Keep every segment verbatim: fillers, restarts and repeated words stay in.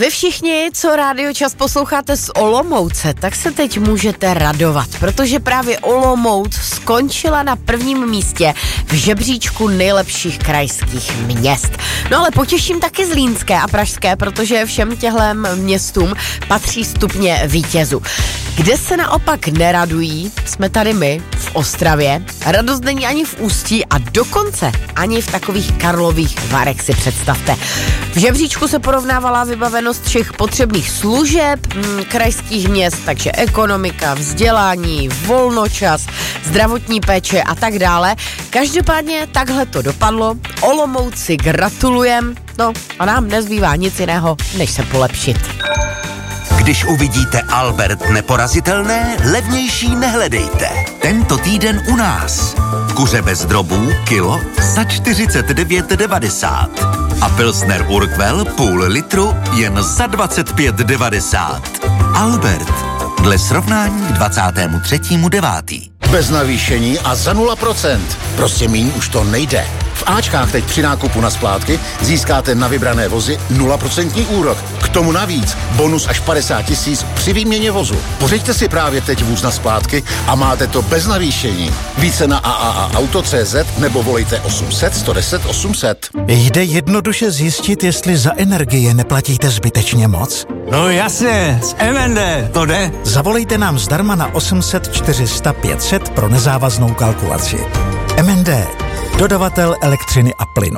Vy všichni, co Rádio Čas posloucháte z Olomouce, tak se teď můžete radovat, protože právě Olomouc skončila na prvním místě v žebříčku nejlepších krajských měst. No ale potěším taky Zlínské a Pražské, protože všem těhlem městům patří stupně vítězů. Kde se naopak neradují, jsme tady my v Ostravě. Radost není ani v Ústí a dokonce ani v takových Karlových Varech, si představte. V žebříčku se porovnávala vybavenost všech potřebných služeb m, krajských měst, takže ekonomika, vzdělání, volnočas, zdravotní péče a tak dále. Každopádně takhle to dopadlo. Olomouci gratulujem. No a nám nezbývá nic jiného, než se polepšit. Když uvidíte Albert neporazitelné, levnější nehledejte. Tento týden u nás. Kuře bez drobů, kilo za čtyřicet devět devadesát. A Pilsner Urquell půl litru jen za dvacet pět devadesát. Albert. Dle srovnání k dvacátému třetímu devátý Bez navýšení a za nula procent. Prostě míň už to nejde. V Ačkách teď při nákupu na splátky získáte na vybrané vozy nula procent úrok. K tomu navíc bonus až padesát tisíc při výměně vozu. Pořiďte si právě teď vůz na splátky a máte to bez navýšení. Více na a a a auto tečka cé zet nebo volejte osm set, sto deset, osm set. Jde jednoduše zjistit, jestli za energie neplatíte zbytečně moc? No jasně, z M N D to jde. Zavolejte nám zdarma na osm set, čtyři sta, pět set pro nezávaznou kalkulaci. M N D. Dodavatel elektřiny a plynu.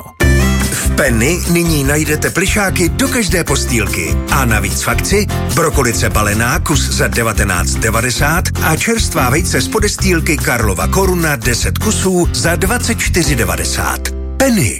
V Penny nyní najdete plišáky do každé postýlky. A navíc v akci brokolice balená kus za devatenáct devadesát a čerstvá vejce z podestýlky Karlova Koruna deset kusů za dvacet čtyři devadesát. Penny.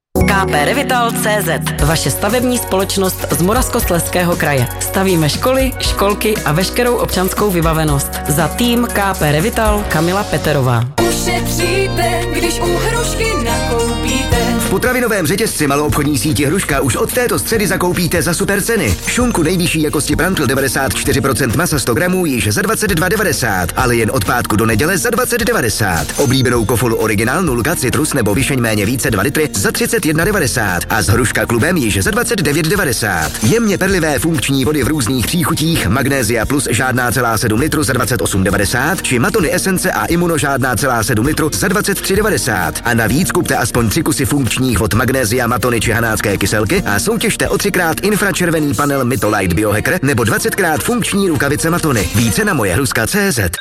K P Revital tečka cé zet. Vaše stavební společnost z Moravskoslezského kraje. Stavíme školy, školky a veškerou občanskou vybavenost. Za tým K P Revital Kamila Peterová. Ušetříte, když u Hrušky nakoupíte. V potravinovém řetězci maloobchodní síti Hruška už od této středy zakoupíte za super ceny. Šunku nejvyšší jakosti Prantl devadesát čtyři procent masa sto gramů již za dvacet dva devadesát, ale jen od pátku do neděle za dvacet devadesát. Oblíbenou Kofolu Original nulka citrus nebo Vyšeň méně více dva litry za třicet jedna devadesát a s Hruška klubem již za dvacet devět devadesát. Jemně perlivé funkční vody v různých příchutích Magnézia plus žádná celá sedm litru za dvacet osm devadesát či Matony Esence a Imuno žádná celá sedm litru za dvacet tři devadesát. A navíc kupte aspoň tři kusy funkčních vod Magnézia, Matony či hanácké kyselky a soutěžte o třikrát infračervený panel Mytolight Biohacker nebo dvacetkrát funkční rukavice Matony. Více na moje hruška tečka cé zet.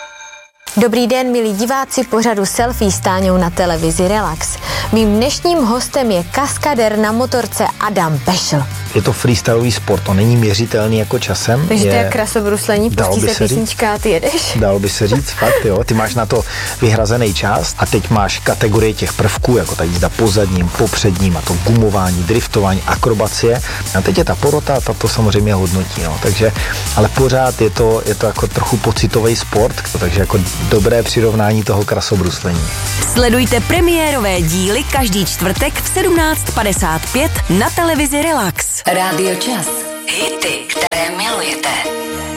Dobrý den, milí diváci pořadu Selfie s Táňou na televizi Relax. Mým dnešním hostem je kaskadér na motorce Adam Pešl. Je to freestyleový sport, to není měřitelný jako časem. Takže je... to je krasobruslení, pustí se písnička a ty jedeš. Dalo by se říct, fakt jo. Ty máš na to vyhrazený čas a teď máš kategorie těch prvků, jako ta jízda po zadním, po předním a to gumování, driftování, akrobacie. A teď je ta porota, ta to samozřejmě hodnotí, no. Takže, ale pořád je to, je to jako trochu pocitový sport, takže jako dobré přirovnání toho krasobruslení. Sledujte premiérové díly každý čtvrtek v sedmnáct padesát pět na televizi Relax. Rádio Čas. Hity, které milujete.